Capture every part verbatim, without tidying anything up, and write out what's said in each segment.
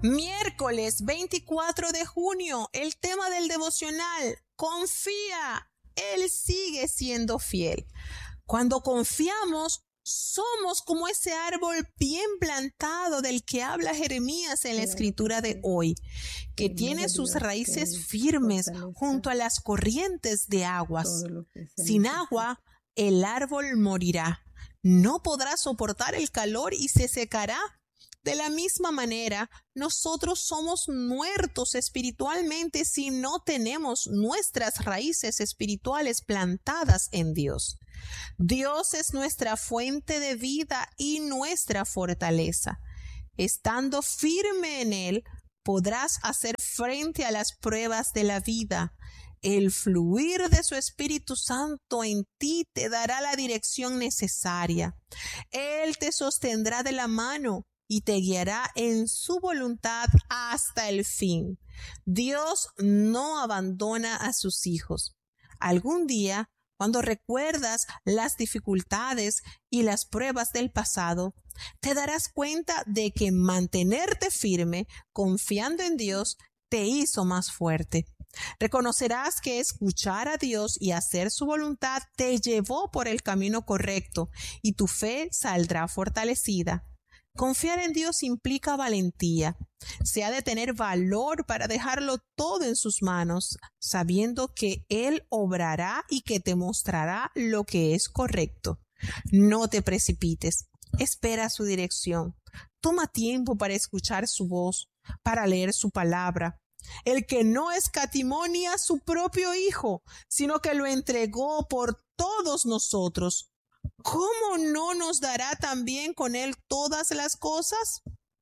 Miércoles veinticuatro de junio, el tema del devocional, confía, Él sigue siendo fiel. Cuando confiamos, somos como ese árbol bien plantado del que habla Jeremías en la escritura de hoy, que tiene sus raíces firmes junto a las corrientes de aguas. Sin agua, el árbol morirá, no podrá soportar el calor y se secará. De la misma manera, nosotros somos muertos espiritualmente si no tenemos nuestras raíces espirituales plantadas en Dios. Dios es nuestra fuente de vida y nuestra fortaleza. Estando firme en Él, podrás hacer frente a las pruebas de la vida. El fluir de su Espíritu Santo en ti te dará la dirección necesaria. Él te sostendrá de la mano y te guiará en su voluntad hasta el fin. Dios no abandona a sus hijos. Algún día, cuando recuerdas las dificultades y las pruebas del pasado, te darás cuenta de que mantenerte firme, confiando en Dios, te hizo más fuerte. Reconocerás que escuchar a Dios y hacer su voluntad te llevó por el camino correcto y tu fe saldrá fortalecida. Confiar en Dios implica valentía. Se ha de tener valor para dejarlo todo en sus manos, sabiendo que Él obrará y que te mostrará lo que es correcto. No te precipites. Espera su dirección. Toma tiempo para escuchar su voz, para leer su palabra. El que no escatimó ni a su propio Hijo, sino que lo entregó por todos nosotros, ¿cómo no nos dará también con Él todas las cosas?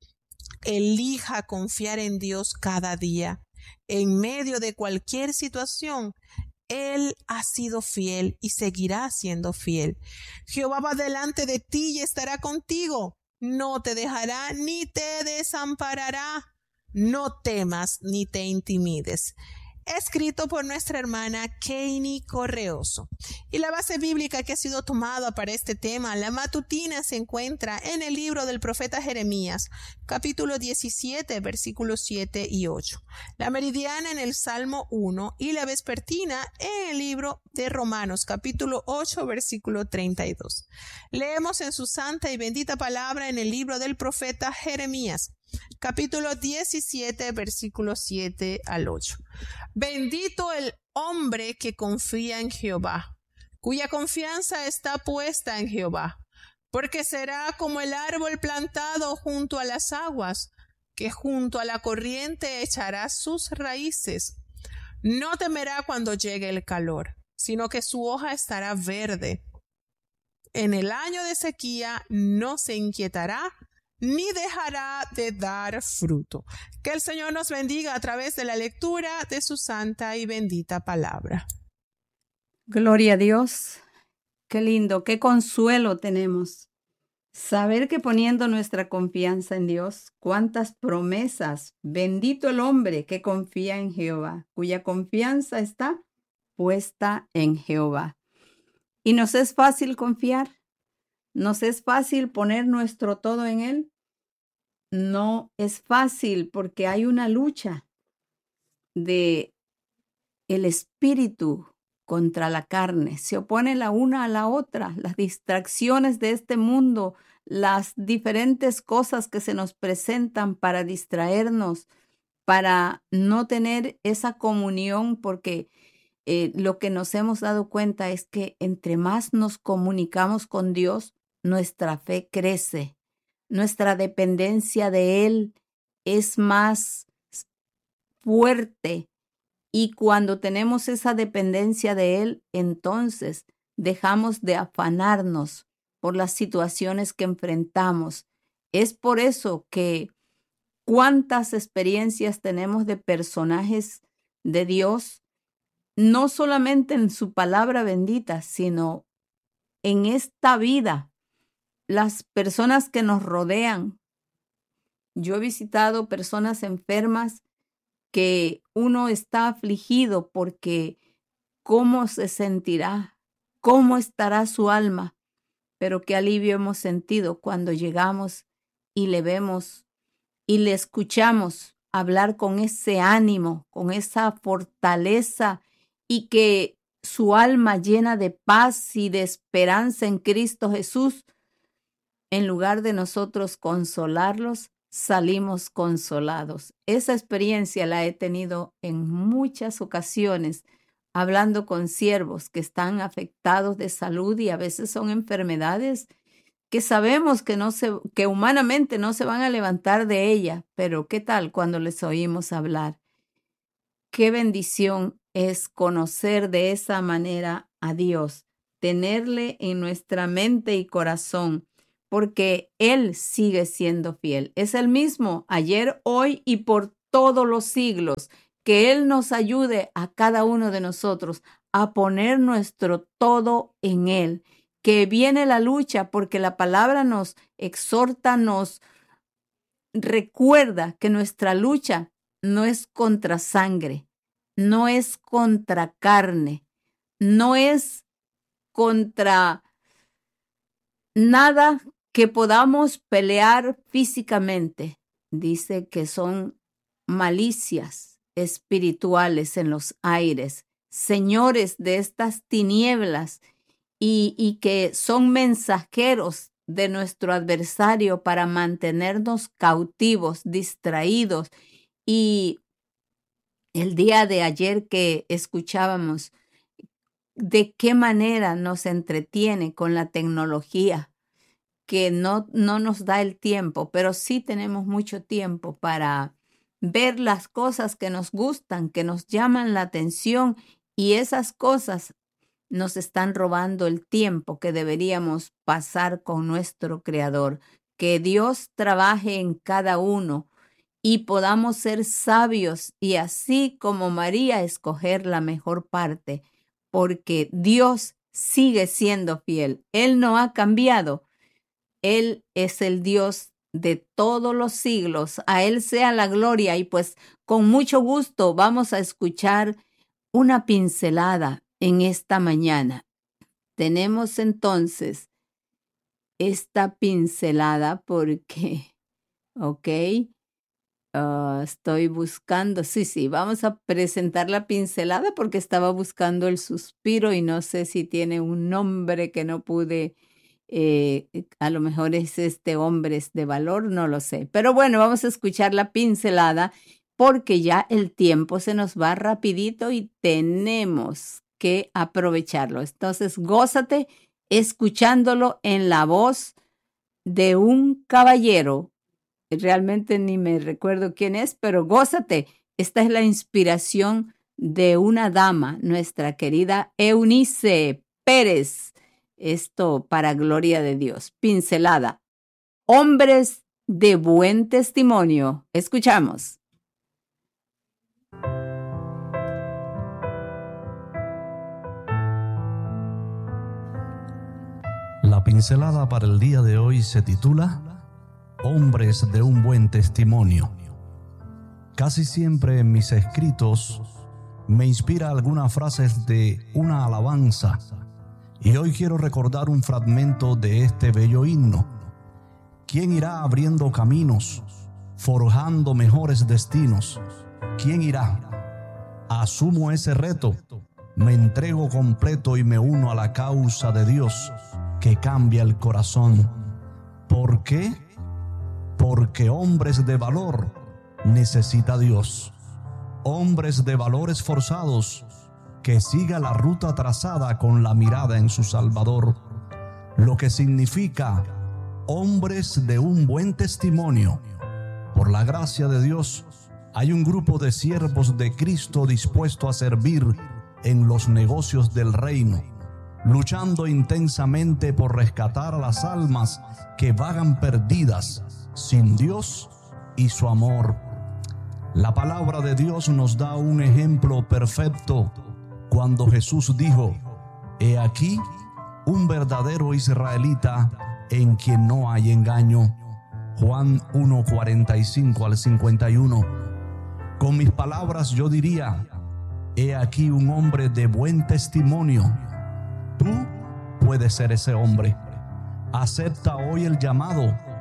Elija confiar en Dios cada día. En medio de cualquier situación, Él ha sido fiel y seguirá siendo fiel. Jehová va delante de ti y estará contigo. No te dejará ni te desamparará. No temas ni te intimides. Escrito por nuestra hermana Keini Correoso. Y la base bíblica que ha sido tomada para este tema, la matutina, se encuentra en el libro del profeta Jeremías, capítulo diecisiete, versículos siete y ocho. La meridiana en el Salmo uno y la vespertina en el libro de Romanos, capítulo ocho, versículo treinta y dos. Leemos en su santa y bendita palabra en el libro del profeta Jeremías, capítulo diecisiete, versículos siete al ocho. Bendito el hombre que confía en Jehová, cuya confianza está puesta en Jehová, porque será como el árbol plantado junto a las aguas, que junto a la corriente echará sus raíces. No temerá cuando llegue el calor, sino que su hoja estará verde. En el año de sequía no se inquietará, ni dejará de dar fruto. Que el Señor nos bendiga a través de la lectura de su santa y bendita palabra. Gloria a Dios. Qué lindo, qué consuelo tenemos. Saber que poniendo nuestra confianza en Dios, cuántas promesas. Bendito el hombre que confía en Jehová, cuya confianza está puesta en Jehová. ¿Y nos es fácil confiar? ¿Nos es fácil poner nuestro todo en Él? No es fácil porque hay una lucha de el espíritu contra la carne. Se opone la una a la otra. Las distracciones de este mundo, las diferentes cosas que se nos presentan para distraernos, para no tener esa comunión, porque eh, lo que nos hemos dado cuenta es que entre más nos comunicamos con Dios, nuestra fe crece, nuestra dependencia de Él es más fuerte y cuando tenemos esa dependencia de Él, entonces dejamos de afanarnos por las situaciones que enfrentamos. Es por eso que cuántas experiencias tenemos de personajes de Dios, no solamente en su palabra bendita, sino en esta vida. Las personas que nos rodean. Yo he visitado personas enfermas que uno está afligido porque cómo se sentirá, cómo estará su alma, pero qué alivio hemos sentido cuando llegamos y le vemos y le escuchamos hablar con ese ánimo, con esa fortaleza, y que su alma llena de paz y de esperanza en Cristo Jesús, en lugar de nosotros consolarlos, salimos consolados. Esa experiencia la he tenido en muchas ocasiones, hablando con siervos que están afectados de salud, y a veces son enfermedades que sabemos que, no se, que humanamente no se van a levantar de ella, pero ¿qué tal cuando les oímos hablar? Qué bendición es conocer de esa manera a Dios, tenerle en nuestra mente y corazón, porque Él sigue siendo fiel. Es el mismo ayer, hoy y por todos los siglos. Que Él nos ayude a cada uno de nosotros a poner nuestro todo en Él. Que viene la lucha, porque la palabra nos exhorta, nos recuerda que nuestra lucha no es contra sangre, no es contra carne, no es contra nada que podamos pelear físicamente. Dice que son malicias espirituales en los aires, señores de estas tinieblas, y, y que son mensajeros de nuestro adversario para mantenernos cautivos, distraídos. Y el día de ayer que escuchábamos de qué manera nos entretiene con la tecnología, que no, no nos da el tiempo, pero sí tenemos mucho tiempo para ver las cosas que nos gustan, que nos llaman la atención, y esas cosas nos están robando el tiempo que deberíamos pasar con nuestro Creador. Que Dios trabaje en cada uno y podamos ser sabios, y así como María escoger la mejor parte, porque Dios sigue siendo fiel. Él no ha cambiado. Él es el Dios de todos los siglos. A Él sea la gloria. Y pues con mucho gusto vamos a escuchar una pincelada en esta mañana. Tenemos entonces esta pincelada porque, ok, uh, estoy buscando, sí, sí, vamos a presentar la pincelada porque estaba buscando el suspiro y no sé si tiene un nombre que no pude. Eh, a lo mejor es este Hombres de Valor, no lo sé. Pero bueno, vamos a escuchar la pincelada porque ya el tiempo se nos va rapidito y tenemos que aprovecharlo. Entonces, gózate escuchándolo en la voz de un caballero. Realmente ni me recuerdo quién es, pero gózate. Esta es la inspiración de una dama, nuestra querida Eunice Pérez. Esto para gloria de Dios. Pincelada. Hombres de buen testimonio. Escuchamos. La pincelada para el día de hoy se titula Hombres de un buen testimonio. Casi siempre en mis escritos me inspira algunas frases de una alabanza. Y hoy quiero recordar un fragmento de este bello himno. ¿Quién irá abriendo caminos, forjando mejores destinos? ¿Quién irá? Asumo ese reto, me entrego completo y me uno a la causa de Dios que cambia el corazón. ¿Por qué? Porque hombres de valor necesita Dios. Hombres de valor esforzados que siga la ruta trazada con la mirada en su Salvador, lo que significa hombres de un buen testimonio. Por la gracia de Dios, hay un grupo de siervos de Cristo dispuesto a servir en los negocios del reino, luchando intensamente por rescatar a las almas que vagan perdidas sin Dios y su amor. La palabra de Dios nos da un ejemplo perfecto cuando Jesús dijo: he aquí un verdadero israelita en quien no hay engaño. Juan uno, cuarenta y cinco al cincuenta y uno. Con mis palabras yo diría: he aquí un hombre de buen testimonio. Tú puedes ser ese hombre. Acepta hoy el llamado.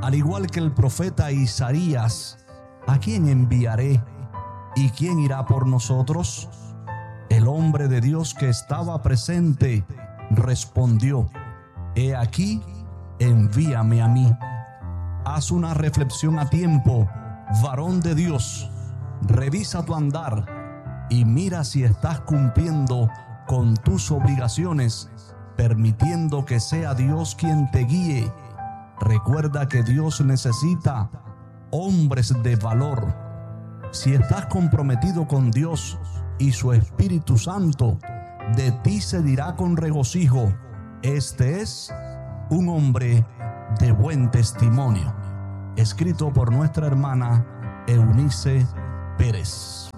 Al igual que el profeta Isaías, ¿a quién enviaré? ¿Y quién irá por nosotros? El hombre de Dios que estaba presente respondió: He aquí, envíame a mí. Haz una reflexión a tiempo, varón de Dios. Revisa tu andar y mira si estás cumpliendo con tus obligaciones, permitiendo que sea Dios quien te guíe. Recuerda que Dios necesita hombres de valor. Si estás comprometido con Dios y su Espíritu Santo, de ti se dirá con regocijo: este es un hombre de buen testimonio. Escrito por nuestra hermana Eunice Pérez.